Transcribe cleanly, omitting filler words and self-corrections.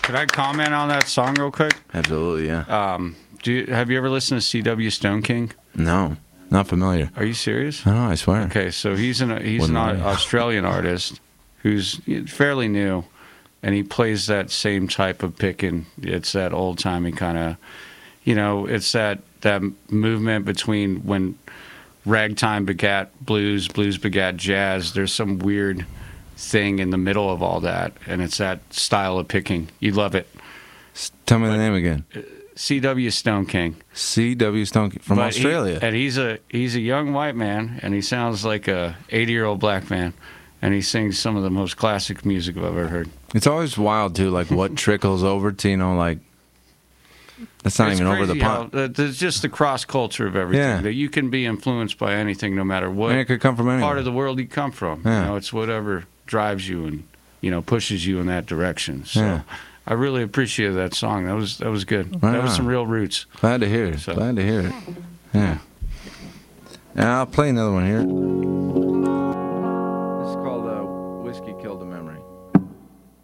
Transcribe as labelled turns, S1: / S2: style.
S1: Could I comment on that song real quick?
S2: Absolutely, yeah.
S1: Have you ever listened to C.W. Stone King?
S2: No, not familiar.
S1: Are you serious?
S2: No, I swear.
S1: Okay, so he's an
S2: Wouldn't worry.
S1: Australian artist who's fairly new, and he plays that same type of picking. It's that old timey kind of, it's that movement between when ragtime begat blues, blues begat jazz. There's some weird thing in the middle of all that, and it's that style of picking. You love it.
S2: Tell me the name again.
S1: C.W. Stone King.
S2: C.W. Stone King from Australia.
S1: And he's a young white man, and he sounds like a 80-year-old black man, and he sings some of the most classic music I've ever heard.
S2: It's always wild too, like what trickles over to like. That's not even over the pond.
S1: There's just the cross culture of everything.
S2: Yeah.
S1: That you can be influenced by anything, no matter what
S2: And it could come from anywhere.
S1: part of the world you come from.
S2: Yeah.
S1: It's whatever drives you and pushes you in that direction. So
S2: Yeah.
S1: I really appreciated that song. That was good.
S2: Right
S1: That was
S2: on.
S1: some real roots.
S2: Glad to hear it.
S1: So-
S2: Glad to hear it. Yeah. And I'll play another one here.